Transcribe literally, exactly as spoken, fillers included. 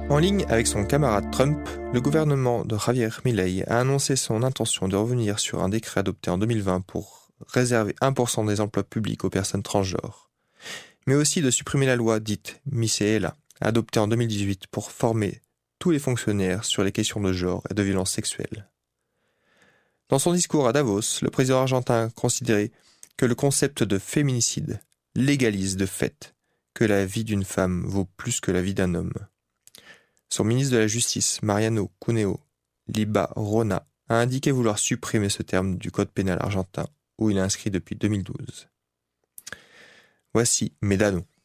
En ligne avec son camarade Trump, le gouvernement de Javier Milei a annoncé son intention de revenir sur un décret adopté en deux mille vingt pour réserver un pour cent des emplois publics aux personnes transgenres, mais aussi de supprimer la loi dite Micaela, adoptée en deux mille dix-huit pour former tous les fonctionnaires sur les questions de genre et de violence sexuelle. Dans son discours à Davos, le président argentin considérait que le concept de féminicide légalise de fait que la vie d'une femme vaut plus que la vie d'un homme. Son ministre de la Justice, Mariano Cuneo Libarona, a indiqué vouloir supprimer ce terme du code pénal argentin, où il est inscrit depuis deux mille douze. Voici Médano.